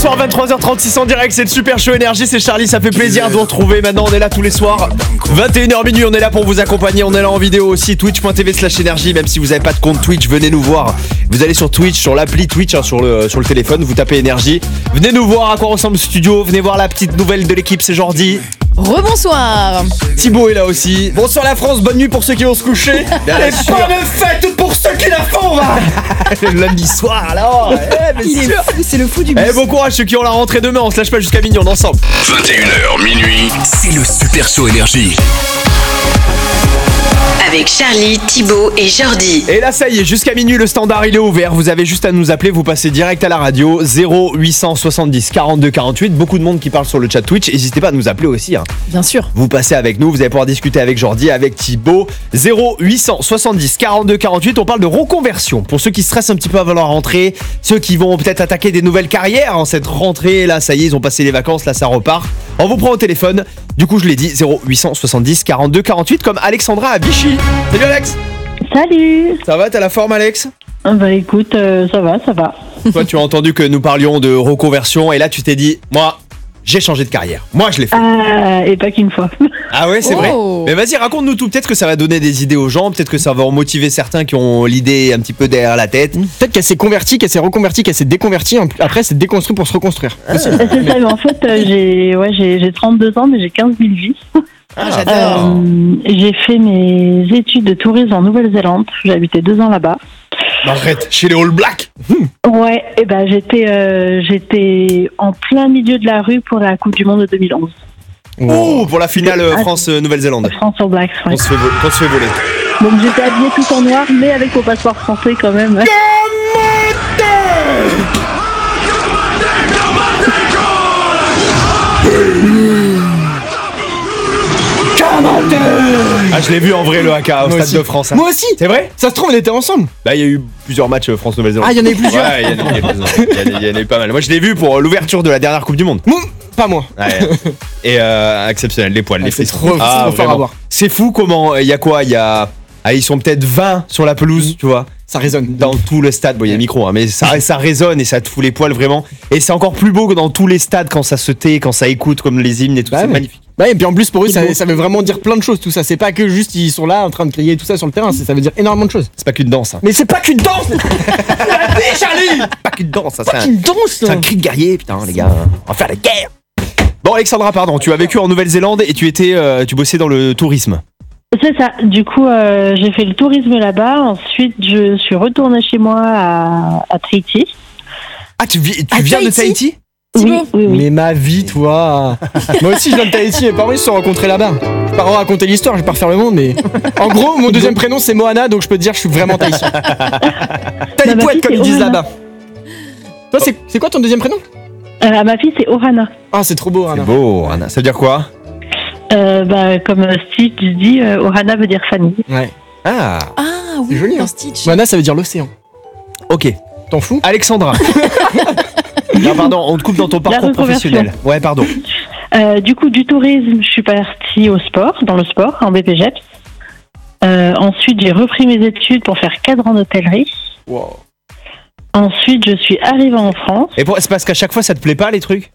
soir 23h36 en direct, c'est le Super Show Énergie, c'est Charlie, ça fait plaisir de vous retrouver. Maintenant on est là tous les soirs, 21h minuit, on est là pour vous accompagner, on est là en vidéo aussi, twitch.tv/énergie, même si vous n'avez pas de compte Twitch, venez nous voir. Vous allez sur Twitch, sur l'appli Twitch, sur le téléphone, vous tapez Énergie. Venez nous voir à quoi ressemble le studio, venez voir la petite nouvelle de l'équipe, c'est Jordi. Rebonsoir. Thibaut est là aussi. Bonsoir la France, bonne nuit pour ceux qui vont se coucher. Et bonne fête pour ceux qui la font là. Le lundi soir alors. C'est le fou du bus. Bon courage ceux qui ont la rentrée demain, on se lâche pas jusqu'à minuit, on est ensemble. 21h minuit, c'est le Super Show Énergie. Avec Charlie, Thibaut et Jordi. Et là ça y est, jusqu'à minuit le standard il est ouvert. Vous avez juste à nous appeler, vous passez direct à la radio 0870 42 48. Beaucoup de monde qui parle sur le chat Twitch. N'hésitez pas à nous appeler aussi hein. Bien sûr. Vous passez avec nous, vous allez pouvoir discuter avec Jordi, avec Thibaut. 0870 42 48. On parle de reconversion. Pour ceux qui stressent un petit peu avant leur rentrée, ceux qui vont peut-être attaquer des nouvelles carrières en cette rentrée. Là ça y est, ils ont passé les vacances, là ça repart. On vous prend au téléphone. Du coup je l'ai dit, 0870 42 48 comme Alexandra à Vichy. Salut Alex. Salut. Ça va, t'as la forme Alex? Bah écoute, ça va. Toi tu as entendu que nous parlions de reconversion et là tu t'es dit, moi j'ai changé de carrière. Moi je l'ai fait. Et pas qu'une fois. Ah ouais c'est vrai. Mais vas-y raconte-nous tout, peut-être que ça va donner des idées aux gens, peut-être que ça va en motiver certains qui ont l'idée un petit peu derrière la tête. Peut-être qu'elle s'est convertie, qu'elle s'est reconvertie, qu'elle s'est déconvertie, après elle s'est déconstruite pour se reconstruire. C'est ça, mais en fait j'ai 32 ans mais j'ai 15 000 vies. Ah, j'adore. J'ai fait mes études de tourisme en Nouvelle-Zélande, j'ai habité 2 ans là-bas. Arrête, chez les All Blacks. Ouais, et ben j'étais en plein milieu de la rue pour la Coupe du Monde de 2011. Oh, pour la finale France-Nouvelle-Zélande. France All Blacks, ouais. On se fait voler. Donc j'étais habillée tout en noir mais avec mon passeport français quand même. Ah je l'ai vu en vrai le haka au Stade de France. Hein. Moi aussi. C'est vrai? Ça se trouve on était ensemble. Bah il y a eu plusieurs matchs France-Nouvelle-Zélande. Ah il y en a eu plusieurs. Ouais, il y en a eu pas mal. Moi je l'ai vu pour l'ouverture de la dernière Coupe du Monde. Pas moi. Ouais. Et exceptionnel, les poils, les c'est frissons. trop fort à voir. C'est fou comment il y a quoi? Ils sont peut-être 20 sur la pelouse, tu vois. Ça résonne. Dans tout le stade, bon il y a le micro, hein, mais ça résonne et ça te fout les poils vraiment. Et c'est encore plus beau que dans tous les stades quand ça se tait, quand ça écoute comme les hymnes et tout, c'est magnifique. Bah et puis en plus pour eux ça veut vraiment dire plein de choses tout ça. C'est pas que juste ils sont là en train de crier tout ça sur le terrain, ça veut dire énormément de choses. C'est pas qu'une danse. Hein. Mais c'est pas qu'une danse. Charlie. Pas qu'une danse, ça, c'est un cri de guerrier, putain les gars. On va faire la guerre. Bon Alexandra, pardon, tu as vécu en Nouvelle-Zélande et tu bossais dans le tourisme. C'est ça, du coup j'ai fait le tourisme là-bas, ensuite je suis retournée chez moi à Tahiti. Ah tu viens de Tahiti? Oui. Mais ma vie, toi. Moi aussi je viens de Tahiti, mes parents ils se sont rencontrés là-bas. Je vais pas raconter l'histoire, je vais pas refaire le monde, mais en gros mon deuxième prénom c'est Moana, donc je peux te dire je suis vraiment tahitien. T'as les poètes comme ils disent là-bas. Toi c'est quoi ton deuxième prénom? Ma fille c'est Ohana. Ah c'est trop beau Ohana. C'est beau Ohana, ça veut dire quoi? Comme Stitch dit, Ohana veut dire famille. Ouais. Ah oui, c'est joli, dans hein. Stitch. Moana ça veut dire l'océan. Ok. T'en fous? Alexandra. Non pardon, on te coupe dans ton parcours professionnel. Ouais pardon. Du coup du tourisme, je suis partie dans le sport, en BPGEPS. Ensuite j'ai repris mes études pour faire cadre en hôtellerie. Wow. Ensuite je suis arrivée en France. Et c'est parce qu'à chaque fois ça te plaît pas les trucs?